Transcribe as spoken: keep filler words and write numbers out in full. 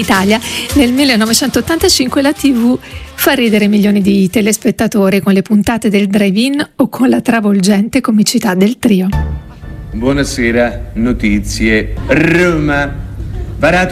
Italia. Nel millenovecentottantacinque la tivù fa ridere milioni di telespettatori con le puntate del drive-in o con la travolgente comicità del trio. Buonasera, notizie. Roma. Varato